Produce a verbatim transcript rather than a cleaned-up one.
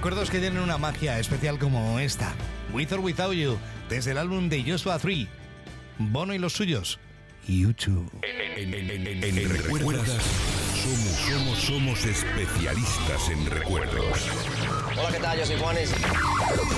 Recuerdos que tienen una magia especial como esta. With or Without You, desde el álbum de Joshua tres. Bono y los suyos. YouTube. En, en, en, en, en recuerdas, somos, somos, somos especialistas en recuerdos. Hola, ¿qué tal? Yo soy Juanes.